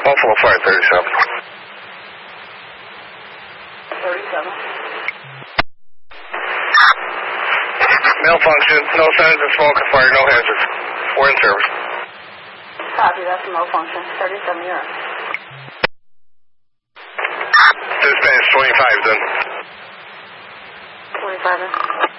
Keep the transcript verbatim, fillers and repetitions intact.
Buffalo Fire thirty-seven. thirty-seven. Malfunction, no signs of smoke or fire, no hazards. We're in service. Copy, that's a malfunction. thirty-seven, you're on. Dispatch twenty-five, then. twenty-five, then.